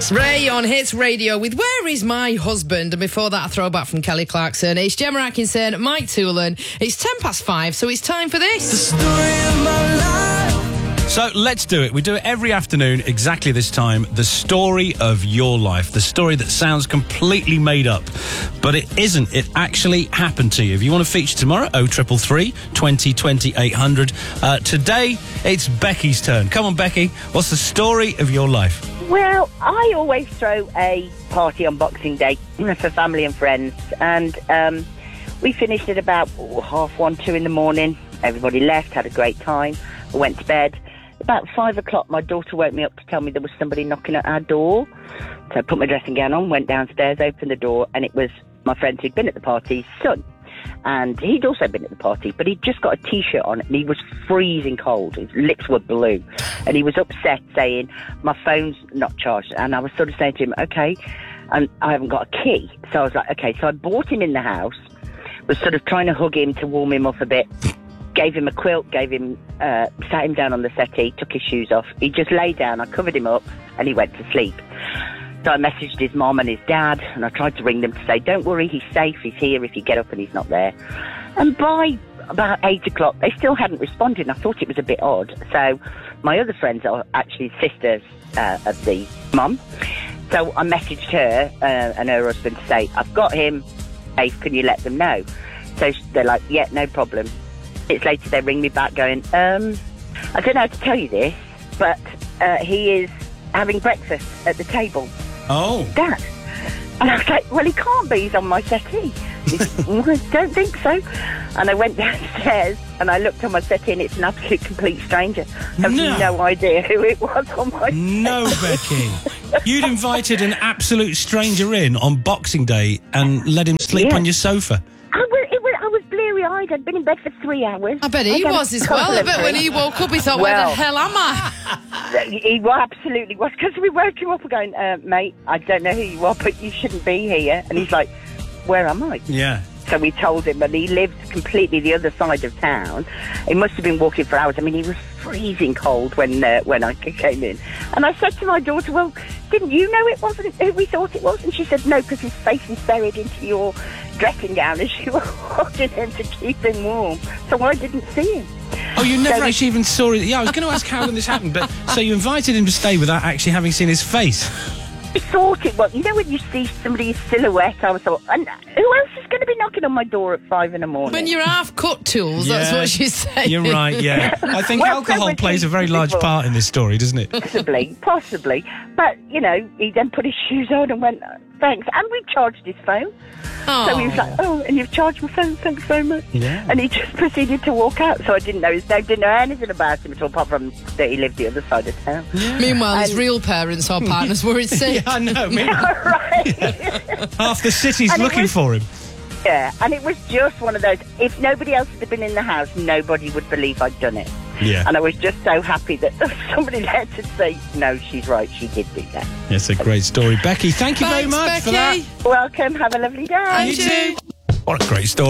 It's Ray on Hits Radio with Where Is My Husband? And before that, a throwback from Kelly Clarkson. It's Gemma Atkinson, Mike Toolan. It's 5:10, so it's time for this. The story of my life. So let's do it. We do it every afternoon, exactly this time. The story of your life. The story that sounds completely made up, but it isn't. It actually happened to you. If you want to feature tomorrow, 0333 20 20 800. Today, it's Becky's turn. Come on, Becky. What's the story of your life? Well, I always throw a party on Boxing Day for family and friends, and we finished at about 1:30, 2 in the morning. Everybody left, had a great time. I went to bed. About 5 o'clock, my daughter woke me up to tell me there was somebody knocking at our door. So I put my dressing gown on, went downstairs, opened the door, and it was my friend who'd been at the party's son. And he'd also been at the party, but he'd just got a T-shirt on, and he was freezing cold. His lips were blue. And he was upset, saying, my phone's not charged. And I was sort of saying to him, okay, and I haven't got a key. So I was like, okay. So I brought him in the house, was sort of trying to hug him to warm him up a bit, gave him a quilt, sat him down on the settee, took his shoes off. He just lay down, I covered him up, and he went to sleep. So I messaged his mom and his dad, and I tried to ring them to say, don't worry, he's safe, he's here if you get up and he's not there. And by about 8 o'clock, they still hadn't responded, and I thought it was a bit odd. So my other friends are actually sisters of the mum. So I messaged her and her husband to say, I've got him, safe, can you let them know? So they're like, yeah, no problem. Minutes later, they ring me back going, I don't know how to tell you this, but he is having breakfast at the table. Oh. Dad. And I was like, well, he can't be, he's on my settee. I don't think so. And I went downstairs and I looked on my settee and it's an absolute complete stranger. I have no idea who it was on my settee. No, Becky. You'd invited an absolute stranger in on Boxing Day and let him sleep on your sofa. I was bleary-eyed. I'd been in bed for 3 hours. I bet he was as well. I bet when he woke up, he thought, where the hell am I? He absolutely was, because we woke him up going, mate, I don't know who you are, but you shouldn't be here. And he's like, where am I? Yeah. So we told him, and he lived completely the other side of town. He must have been walking for hours. I mean, he was freezing cold when I came in. And I said to my daughter, well, didn't you know it wasn't who we thought it was? And she said, no, because his face is buried into your dressing gown as you were holding him to keep him warm. So I didn't see him. Oh, you never actually even saw it? Yeah, I was going to ask how this happened, but so you invited him to stay without actually having seen his face? I thought it was. You know when you see somebody's silhouette, I thought, and who else is going to be knocking on my door at 5 in the morning? When you're half-cut, Tools, that's what she's saying. You're right, yeah. I think alcohol plays a very large part in this story, doesn't it? Possibly. But, you know, he then put his shoes on and went, thanks. And we charged his phone. Oh. So he was like, oh, and you've charged my phone, thanks very much. Yeah. And he just proceeded to walk out. So I didn't know his name, didn't know anything about him at all, apart from that he lived the other side of town. Yeah. Meanwhile, his real parents or partners were at sea. Yeah, I know. Right. Half the city's looking for him. Yeah, and it was just one of those, if nobody else had been in the house, nobody would believe I'd done it. Yeah. And I was just so happy that there was somebody there to say, no, she's right, she did do that. It's a great story. Becky, thank you very much Becky. for that. Welcome, have a lovely day. And you. What a great story.